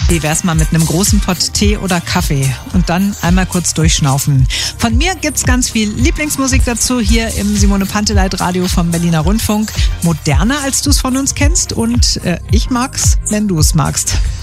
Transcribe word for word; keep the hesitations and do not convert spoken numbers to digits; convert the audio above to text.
Wie wär's mal mit einem großen Pott Tee oder Kaffee und dann einmal kurz durchschnaufen. Von mir gibt's ganz viel Lieblingsmusik dazu hier im Simone Panteleit Radio vom Berliner Rundfunk. Moderner, als du es von uns kennst, und äh, ich mag's, wenn du es magst.